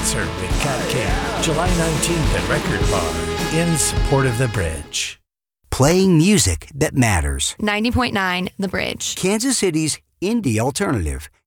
concert with Cat King, July 19th at Record Bar, in support of The Bridge. Playing music that matters. 90.9 The Bridge. Kansas City's indie alternative.